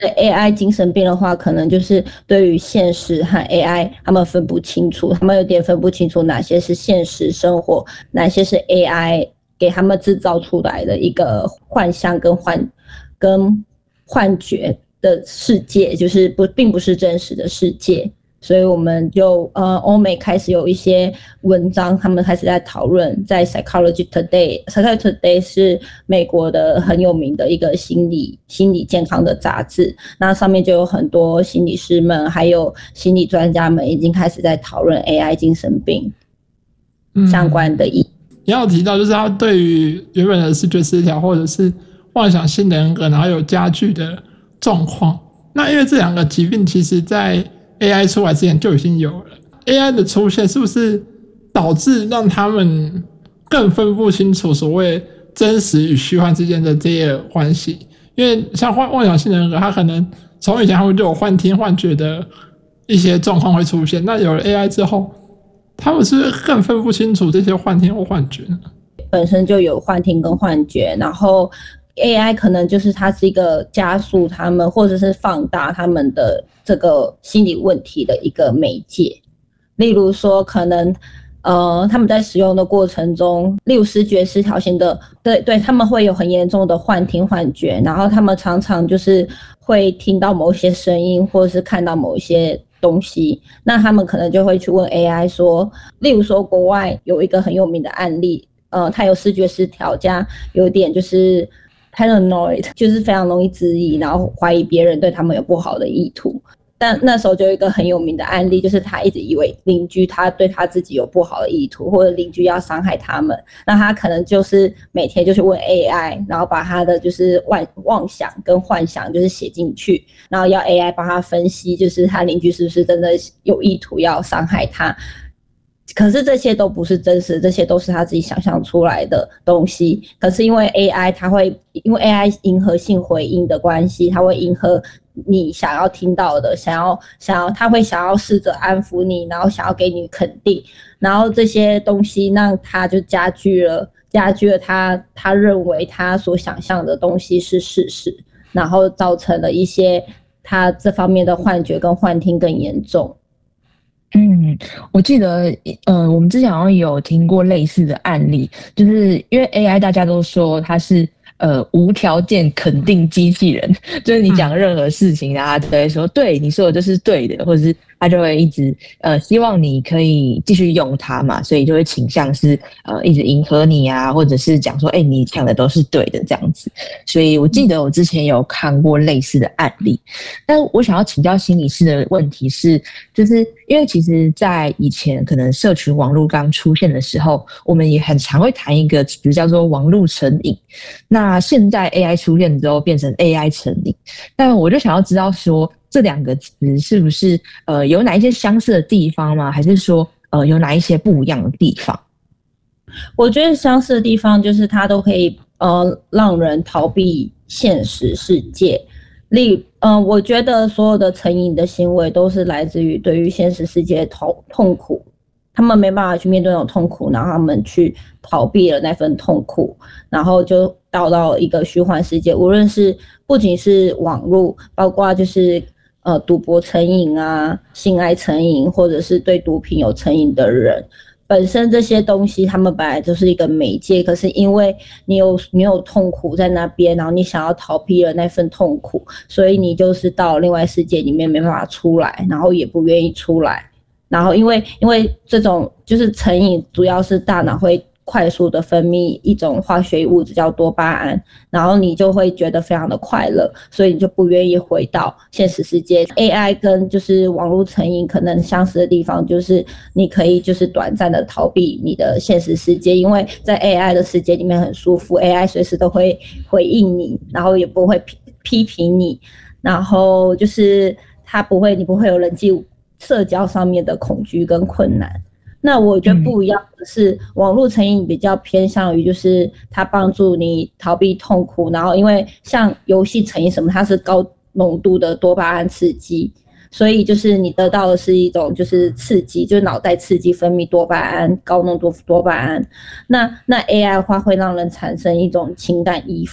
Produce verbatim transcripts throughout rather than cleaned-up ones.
A I 精神病的话，可能就是对于现实和 A I 他们分不清楚，他们有点分不清楚哪些是现实生活，哪些是 A I 给他们制造出来的一个幻象跟幻跟幻觉的世界，就是不并不是真实的世界。所以我们就呃，欧美开始有一些文章，他们开始在讨论，在 Psychology Today，Psychology Today 是美国的很有名的一个心理心理健康的杂志，那上面就有很多心理师们，还有心理专家们已经开始在讨论 A I 精神病相关的议题。 嗯，也有提到，就是他对于原本的视觉失调或者是妄想性人格，然后有加剧的状况。那因为这两个疾病，其实在A I 出来之前就已经有了 ，A I 的出现是不是导致让他们更分不清楚所谓真实与虚幻之间的这些关系？因为像妄想性人格，他可能从以前他们就有幻听幻觉的一些状况会出现，那有了 A I 之后，他们是不是更分不清楚这些幻听或幻觉呢？ 本身就有幻听跟幻觉，然后A I 可能就是它是一个加速他们或者是放大他们的这个心理问题的一个媒介。例如说可能呃他们在使用的过程中，例如视觉失调型的，对对，他们会有很严重的幻听幻觉，然后他们常常就是会听到某些声音或者是看到某一些东西，那他们可能就会去问 A I 说，例如说国外有一个很有名的案例，呃他有视觉失调加有点就是paranoid， 就是非常容易质疑，然后怀疑别人对他们有不好的意图。但那时候就有一个很有名的案例，就是他一直以为邻居他对他自己有不好的意图，或者邻居要伤害他们，那他可能就是每天就去问 A I， 然后把他的就是妄想跟幻想就是写进去，然后要 A I 帮他分析，就是他邻居是不是真的有意图要伤害他。可是这些都不是真实，这些都是他自己想象出来的东西。可是因为 A I 它会因为 A I 迎合性回应的关系，它会迎合你想要听到的，想要想要它会想要试着安抚你，然后想要给你肯定，然后这些东西让它就加剧了加剧了他他认为他所想象的东西是事实，然后造成了一些他这方面的幻觉跟幻听更严重。 嗯，我记得，呃，我们之前好像有听过类似的案例，就是因为 A I 大家都说它是呃无条件肯定机器人，就是你讲任何事情，然后他都会说对，你说的就是对的，或者是他就会一直呃希望你可以继续用它嘛，所以就会倾向是呃一直迎合你啊，或者是讲说，哎、欸，你讲的都是对的这样子。所以我记得我之前有看过类似的案例，但我想要请教心理师的问题是，就是因为其实在以前可能社群网络刚出现的时候，我们也很常会谈一个词叫做网络成瘾。那现在 A I 出现之后变成 A I 成瘾，但我就想要知道说这两个词是不是呃有哪一些相似的地方吗？还是说呃有哪一些不一样的地方？ 我觉得相似的地方就是它都可以呃让人逃避现实世界。例呃，我觉得所有的成瘾的行为都是来自于对于现实世界的痛痛苦，他们没办法去面对那种痛苦，然后他们去逃避了那份痛苦，然后就到到一个虚幻世界。无论是不仅是网络，包括就是呃赌博成瘾啊、性爱成瘾，或者是对毒品有成瘾的人。本身这些东西他们本来就是一个媒介，可是因为你有你有痛苦在那边，然后你想要逃避了那份痛苦，所以你就是到另外世界里面没办法出来，然后也不愿意出来。然后因为因为这种就是成瘾，主要是大脑会快速的分泌一种化学物质叫多巴胺，然后你就会觉得非常的快乐，所以你就不愿意回到现实世界。 A I 跟就是网络成瘾可能相似的地方就是你可以就是短暂的逃避你的现实世界，因为在 A I 的世界里面很舒服， A I 随时都会回应你，然后也不会批评你，然后就是它不会你不会有人际社交上面的恐惧跟困难。那我觉得不一样的是，网络成瘾比较偏向于就是它帮助你逃避痛苦，然后因为像游戏成瘾什么，它是高浓度的多巴胺刺激，所以就是你得到的是一种就是刺激，就是脑袋刺激分泌多巴胺，高浓度多巴胺。那那 A I 的话会让人产生一种情感依附，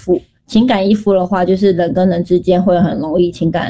情感依附的话，就是人跟人之间会很容易情感